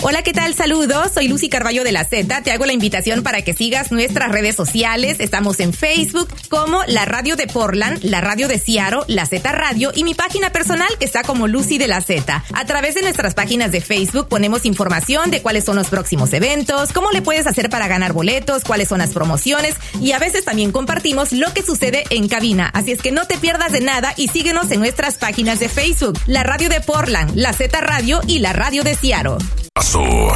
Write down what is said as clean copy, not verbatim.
Hola, ¿qué tal? Saludos, soy Lucy Carballo de La Z. Te hago la invitación para que sigas nuestras redes sociales. Estamos en Facebook como La Radio de Portland, La Radio de Seattle, La Z Radio y mi página personal que está como Lucy de La Z. A través de nuestras páginas de Facebook ponemos información de cuáles son los próximos eventos, cómo le puedes hacer para ganar boletos, cuáles son las promociones y a veces también compartimos lo que sucede en cabina. Así es que no te pierdas de nada y síguenos en nuestras páginas de Facebook, La Radio de Portland, La Z Radio y La Radio de Seattle.